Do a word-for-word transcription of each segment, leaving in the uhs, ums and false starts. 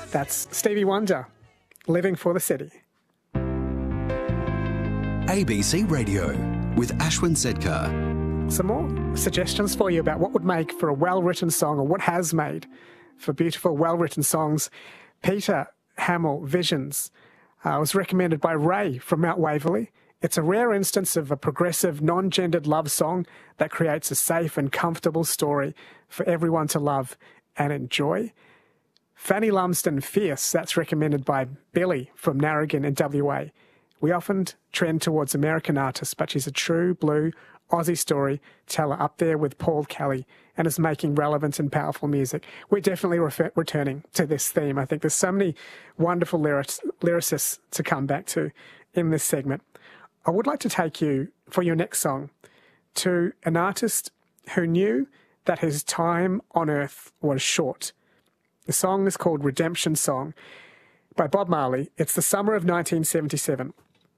That's Stevie Wonder, Living for the City. A B C Radio with Ashwin Sedkar. Some more suggestions for you about what would make for a well-written song, or what has made for beautiful, well-written songs. Peter Hamill, Visions, uh, was recommended by Ray from Mount Waverley. It's a rare instance of a progressive, non-gendered love song that creates a safe and comfortable story for everyone to love and enjoy. Fanny Lumsden, Fierce, that's recommended by Billy from Narrogin in W A. We often trend towards American artists, but she's a true blue Aussie storyteller up there with Paul Kelly and is making relevant and powerful music. We're definitely refer- returning to this theme. I think there's so many wonderful lyrics, lyricists to come back to in this segment. I would like to take you, for your next song, to an artist who knew that his time on earth was short. The song is called Redemption Song by Bob Marley. It's the summer of nineteen seventy-seven.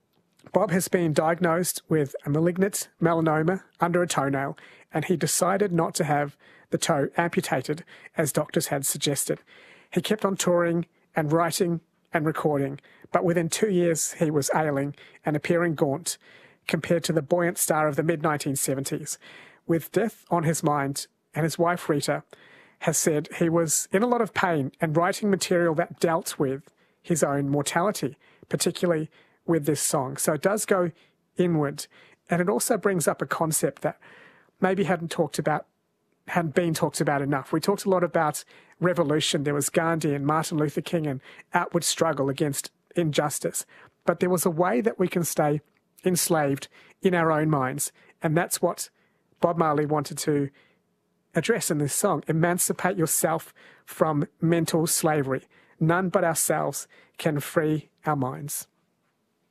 Bob has been diagnosed with a malignant melanoma under a toenail, and he decided not to have the toe amputated as doctors had suggested. He kept on touring and writing and recording, but within two years he was ailing and appearing gaunt compared to the buoyant star of the mid nineteen seventies. With death on his mind, and his wife Rita has said he was in a lot of pain and writing material that dealt with his own mortality, particularly with this song. So it does go inward, and it also brings up a concept that maybe hadn't talked about, hadn't been talked about enough. We talked a lot about revolution. There was Gandhi and Martin Luther King and outward struggle against injustice. But there was a way that we can stay enslaved in our own minds, and that's what Bob Marley wanted to address in this song. Emancipate yourself from mental slavery. None but ourselves can free our minds.